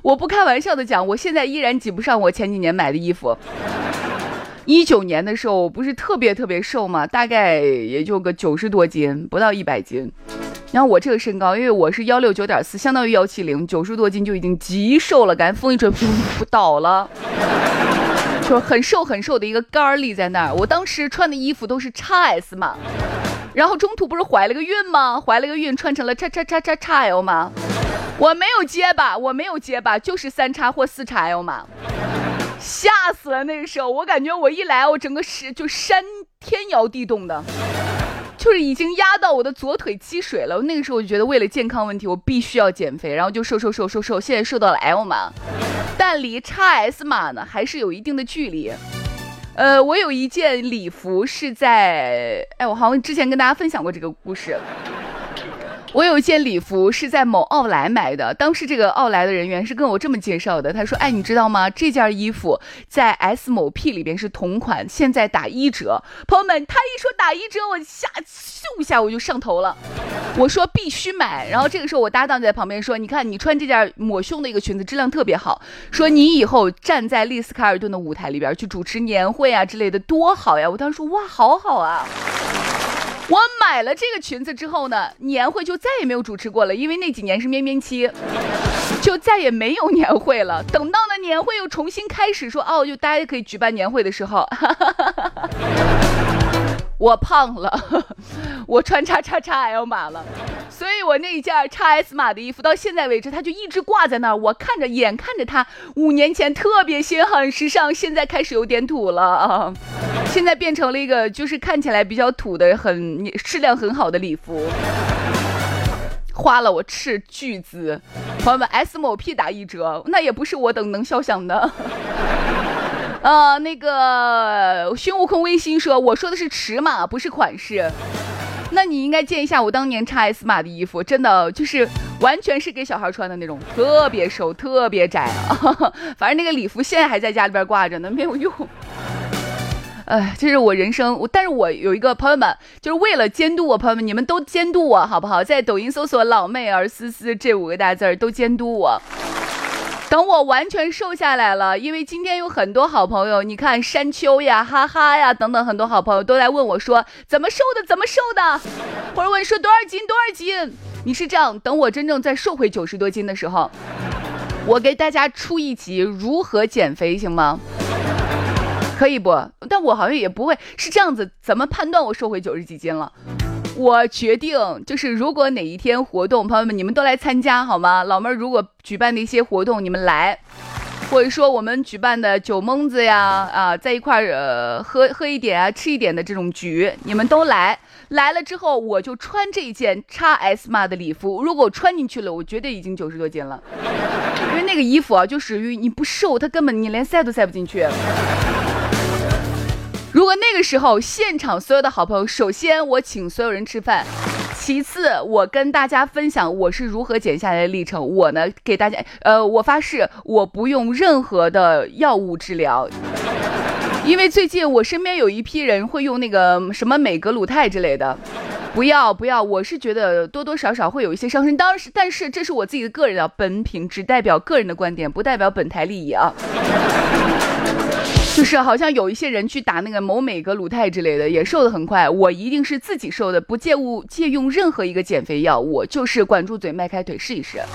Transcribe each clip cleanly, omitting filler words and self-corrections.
我不开玩笑的讲，我现在依然挤不上我前几年买的衣服。19年的时候，我不是特别瘦嘛，大概也就个90多斤，不到100斤。然后我这个身高，因为我是169.4，相当于170，90多斤就已经极瘦了，感觉风一吹不倒了，就是很瘦的一个杆立在那儿。我当时穿的衣服都是 XS 码，然后中途不是怀了个孕吗？怀了个孕穿成了 XXL 码，我没有结巴，就是3X或4XL 码。吓死了！那个时候我感觉我一来，我整个就山天摇地动的，就是已经压到我的左腿积水了。那个时候我就觉得为了健康问题我必须要减肥，然后就瘦，现在瘦到了 L 码，但离 XS 码呢还是有一定的距离。我有一件礼服是在，我好像之前跟大家分享过这个故事。我有一件礼服是在某奥莱买的，当时这个奥莱的人员是跟我这么介绍的，他说你知道吗，这件衣服在 S 某 P 里边是同款，现在打1折。朋友们，他一说打1折，我咻一下我就上头了，我说必须买。然后这个时候我搭档在旁边说，你看你穿这件抹胸的一个裙子质量特别好，说你以后站在丽思卡尔顿的舞台里边去主持年会啊之类的多好呀。我当时说哇好好啊。我买了这个裙子之后呢，年会就再也没有主持过了，因为那几年是绵绵期，就再也没有年会了。等到呢年会又重新开始说就大家可以举办年会的时候，我胖了，我穿 XXL 码了，所以我那一件 XS 码的衣服到现在为止它就一直挂在那儿，我眼看着它5年前特别新很时尚，现在开始有点土了啊。现在变成了一个就是看起来比较土的质量很好的礼服，花了我斥巨资。朋友们 S 某 P 打1折，那也不是我等能肖想的。那个孙悟空微信说，我说的是尺码不是款式，那你应该见一下我当年 XS 码的衣服，真的就是完全是给小孩穿的那种，特别瘦特别窄啊。反正那个礼服现在还在家里边挂着呢，没有用。这是我人生，但是我有一个朋友们，就是为了监督我，朋友们你们都监督我好不好？在抖音搜索老妹儿思思这5个大字都监督我。等我完全瘦下来了，因为今天有很多好朋友，你看山丘呀、哈哈呀等等，很多好朋友都来问我说怎么瘦的，或者问说多少斤。你是这样，等我真正再瘦回90多斤的时候，我给大家出一集如何减肥，行吗？可以不？但我好像也不会是这样子，怎么判断我瘦回90几斤了？我决定就是如果哪一天活动，朋友们你们都来参加好吗？老妹儿如果举办的一些活动你们来，或者说我们举办的酒蒙子呀在一块喝一点吃一点的这种局，你们都来了之后，我就穿这件 XS 码的礼服，如果我穿进去了，我绝对已经90多斤了。因为那个衣服就属于你不瘦它根本你连塞都塞不进去。如果那个时候现场所有的好朋友，首先我请所有人吃饭，其次我跟大家分享我是如何减下来的历程，我呢给大家我发誓我不用任何的药物治疗，因为最近我身边有一批人会用那个什么美格鲁肽之类的，不要，我是觉得多多少少会有一些伤身，但是这是我自己的个人的本品，只代表个人的观点，不代表本台利益啊。就是好像有一些人去打那个某美格鲁肽之类的也瘦得很快，我一定是自己瘦的，不借用任何一个减肥药，我就是管住嘴迈开腿试一试。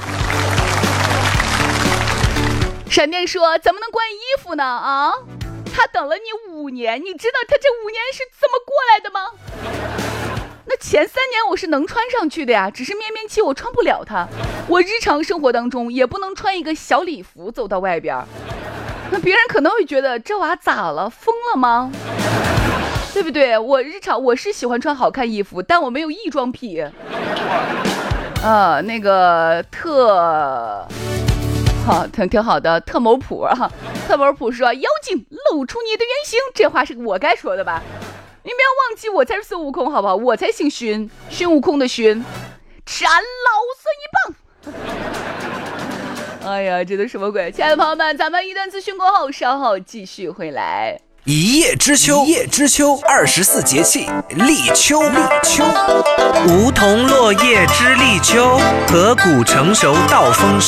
闪电说怎么能关衣服呢他等了你5年，你知道他这5年是怎么过来的吗？那前3年我是能穿上去的呀，只是绵绵期我穿不了它，我日常生活当中也不能穿一个小礼服走到外边，那别人可能会觉得这娃咋了，疯了吗？对不对？我日常我是喜欢穿好看衣服，但我没有异装癖。那个挺好的，特某普特某普说妖精露出你的原形，这话是我该说的吧？你不要忘记我才是孙悟空好不好？我才姓孙，孙悟空的孙，吃俺老孙一棒。哎呀，这都什么鬼？亲爱的朋友们，咱们一段资讯过后，稍后继续回来。 一叶知秋，24节气立秋，梧桐落叶知立秋，河谷成熟到丰收。